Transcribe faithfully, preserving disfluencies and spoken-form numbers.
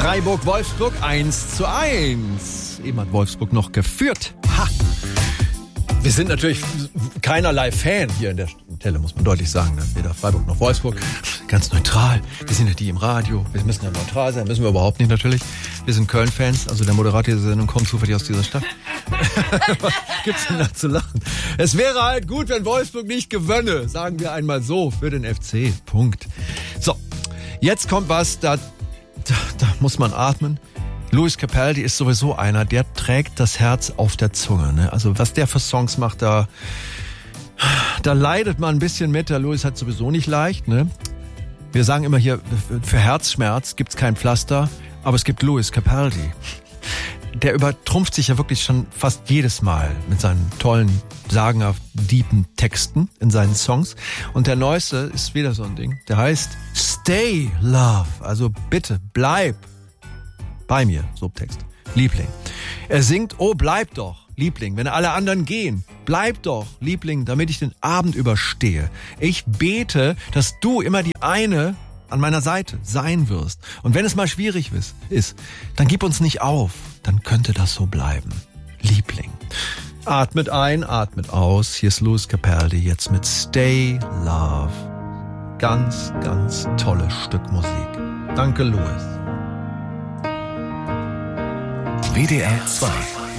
Freiburg-Wolfsburg eins zu eins. Eben hat Wolfsburg noch geführt. Ha! Wir sind natürlich keinerlei Fan hier in der Stelle, muss man deutlich sagen. Weder Freiburg noch Wolfsburg. Ganz neutral. Wir sind ja die im Radio. Wir müssen ja neutral sein. Müssen wir überhaupt nicht natürlich. Wir sind Köln-Fans. Also der Moderator dieser Sendung kommt zufällig aus dieser Stadt. Was gibt's denn da zu lachen? Es wäre halt gut, wenn Wolfsburg nicht gewönne. Sagen wir einmal so für den F C. Punkt. So, jetzt kommt was, da, da, da muss man atmen. Lewis Capaldi ist sowieso einer, der trägt das Herz auf der Zunge. Ne? Also was der für Songs macht, da, da leidet man ein bisschen mit. Der Lewis hat sowieso nicht leicht. Ne? Wir sagen immer hier, für Herzschmerz gibt's kein Pflaster, aber es gibt Lewis Capaldi. Der übertrumpft sich ja wirklich schon fast jedes Mal mit seinen tollen, sagenhaft deepen Texten in seinen Songs. Und der neueste ist wieder so ein Ding. Der heißt Stay Love. Also bitte, bleib bei mir, Subtext. Liebling. Er singt, oh, bleib doch, Liebling, wenn alle anderen gehen. Bleib doch, Liebling, damit ich den Abend überstehe. Ich bete, dass du immer die eine an meiner Seite sein wirst. Und wenn es mal schwierig ist, dann gib uns nicht auf. Dann könnte das so bleiben. Liebling. Atmet ein, atmet aus. Hier ist Lewis Capaldi jetzt mit Stay Love. Ganz, ganz tolles Stück Musik. Danke, Lewis. W D R zwei